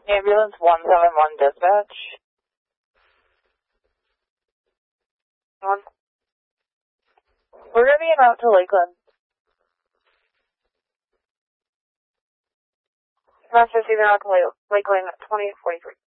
Ambulance 171 dispatch. We're going to be en route to Lakeland. Master, see, they're out to Lakeland at 2043.